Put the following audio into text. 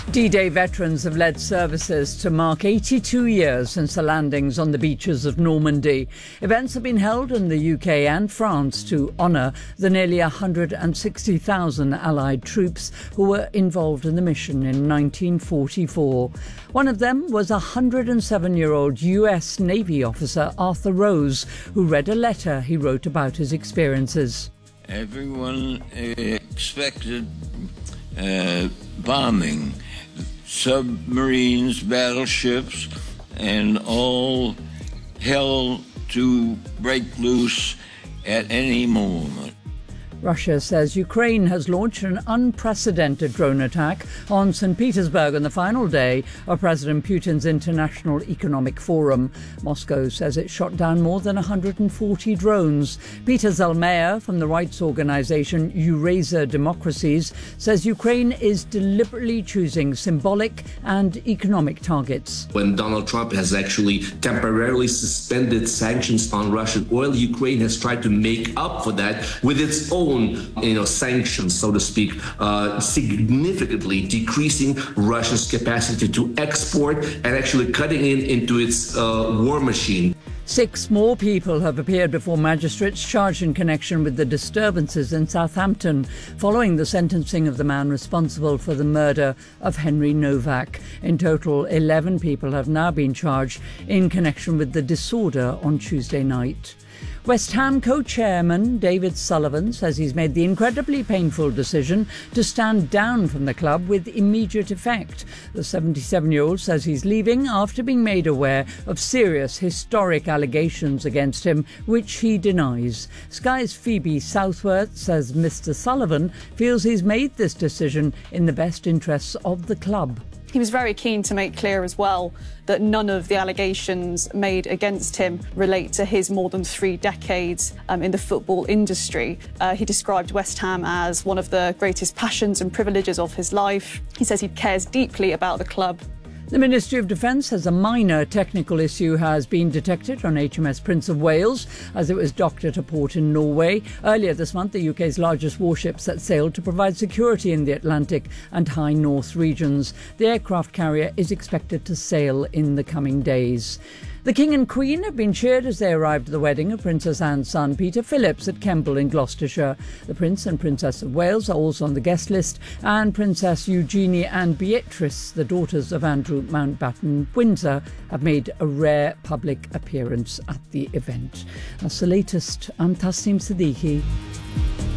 D-Day veterans have led services to mark 82 years since the landings on the beaches of Normandy. Events have been held in the UK and France to honour the nearly 160,000 Allied troops who were involved in the mission in 1944. One of them was 107-year-old US Navy officer Arthur Rose, who read a letter he wrote about his experiences. Everyone expected bombing, submarines, battleships, and all hell to break loose at any moment. Russia says Ukraine has launched an unprecedented drone attack on St. Petersburg on the final day of President Putin's International Economic Forum. Moscow says it shot down more than 140 drones. Peter Zalmaya from the rights organisation Eurasia Democracies says Ukraine is deliberately choosing symbolic and economic targets. When Donald Trump has actually temporarily suspended sanctions on Russian oil, Ukraine has tried to make up for that with its own sanctions, so to speak, significantly decreasing Russia's capacity to export and actually cutting into its war machine. 6 more people have appeared before magistrates charged in connection with the disturbances in Southampton following the sentencing of the man responsible for the murder of Henry Novak. In total, 11 people have now been charged in connection with the disorder on Tuesday night. West Ham co-chairman David Sullivan says he's made the incredibly painful decision to stand down from the club with immediate effect. The 77-year-old says he's leaving after being made aware of serious historic allegations against him, which he denies. Sky's Phoebe Southworth says Mr. Sullivan feels he's made this decision in the best interests of the club. He was very keen to make clear as well that none of the allegations made against him relate to his more than 3 decades in the football industry. He described West Ham as one of the greatest passions and privileges of his life. He says he cares deeply about the club. The Ministry of Defence says a minor technical issue has been detected on HMS Prince of Wales as it was docked at a port in Norway. Earlier this month, the UK's largest warship set sail to provide security in the Atlantic and High North regions. The aircraft carrier is expected to sail in the coming days. The King and Queen have been cheered as they arrived at the wedding of Princess Anne's son Peter Phillips at Kemble in Gloucestershire. The Prince and Princess of Wales are also on the guest list, and Princess Eugenie and Beatrice, the daughters of Andrew Mountbatten Windsor, have made a rare public appearance at the event. That's the latest. I'm Tasneem Siddiqui.